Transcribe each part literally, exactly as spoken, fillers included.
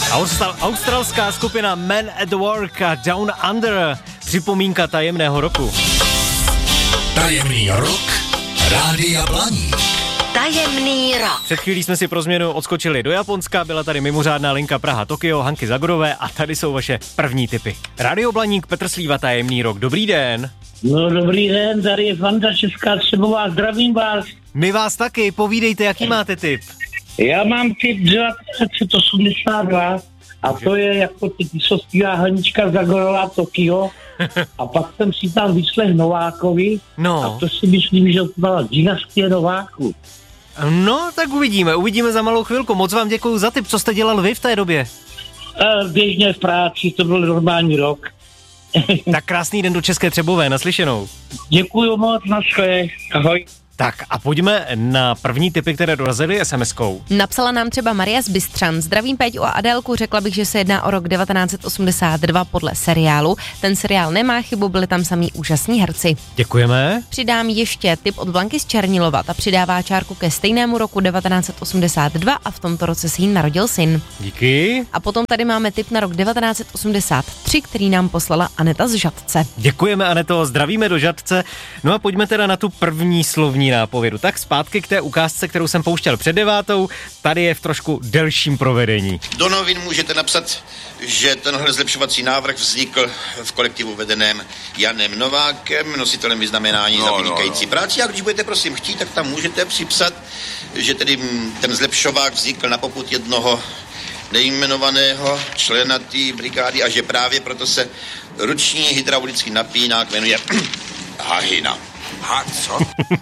Austral, australská skupina Men at Work a Down Under, připomínka tajemného roku. Tajemný rok Rádia Blaník. Tajemný rok. Před chvílí jsme si pro změnu odskočili do Japonska, byla tady mimořádná linka Praha-Tokio, Hanky Zagorové a tady jsou vaše první tipy. Rádio Blaník, Petr Slíva, tajemný rok. Dobrý den. No dobrý den, tady je Fanda Česká Třebová, zdravím vás. My vás taky, povídejte, jaký máte tip? Já mám tip devatenáct osmdesát dva a to je jako ty písovstvá Hanička Zagorová Tokio a pak jsem si tam vyslech Novákovi no. a to si myslím, že to byla dynastie Nováků. No, tak uvidíme, uvidíme za malou chvilku. Moc vám děkuju za tip, co jste dělal vy v té době? E, běžně v práci, to byl normální rok. Tak krásný den do České Třebové, naslyšenou. Děkuju moc, naschle, ahoj. Tak a pojďme na první tipy, které dorazily es em eskou. Napsala nám třeba Maria z Bystřan. Zdravím Péťu a Adélku, řekla bych, že se jedná o rok devatenáct osmdesát dva podle seriálu. Ten seriál nemá chybu, byli tam samý úžasní herci. Děkujeme. Přidám ještě tip od Blanky z Černilova. Ta přidává čárku ke stejnému roku devatenáct osmdesát dva a v tomto roce se jí narodil syn. Díky. A potom tady máme tip na rok devatenáct osmdesát tři, který nám poslala Aneta z Žatce. Děkujeme, Aneto, zdravíme do Žatce. No a pojďme teda na tu první slovní nápovědu. Tak zpátky k té ukázce, kterou jsem pouštěl před devátou, tady je v trošku delším provedení. Do novin můžete napsat, že tenhle zlepšovací návrh vznikl v kolektivu vedeném Janem Novákem, nositelem vyznamenání no, za vynikající no, no. práci. A když budete prosím chtít, tak tam můžete připsat, že tedy ten zlepšovák vznikl na popud jednoho nejmenovaného člena té brigády a že právě proto se ruční hydraulický napínák jmenuje Hahina. Ha, co?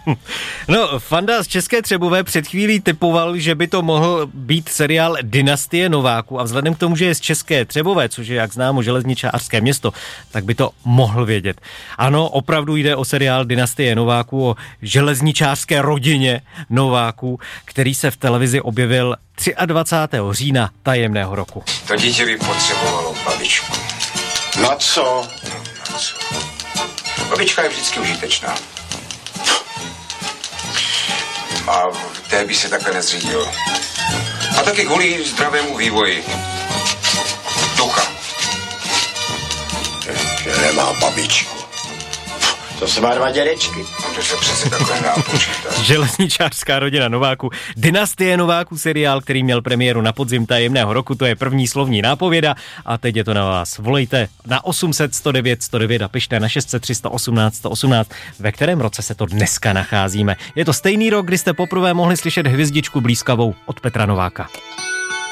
No, Fanda z České Třebové před chvílí typoval, že by to mohl být seriál Dynastie Nováků a vzhledem k tomu, že je z České Třebové, což je, jak známo, železničářské město, tak by to mohl vědět. Ano, opravdu jde o seriál Dynastie Nováků, o železničářské rodině Nováků, který se v televizi objevil dvacátého třetího října tajemného roku. To dítě by potřebovalo babičku. Na co? Na co? Babička je vždycky užitečná. A té by se takhle nezřídil. A taky kvůli zdravému vývoji ducha. Že nemá babičku. To se má dva dědečky. No to se přece takhle dá počítat. Železničářská rodina Nováků. Dynastie Nováků seriál, který měl premiéru na podzim tajemného roku, to je první slovní nápověda a teď je to na vás. Volejte na osm set sto devět sto devět a pište na šest set tři sto osmnáct sto osmnáct, ve kterém roce se to dneska nacházíme. Je to stejný rok, kdy jste poprvé mohli slyšet hvězdičku blízkavou od Petra Nováka.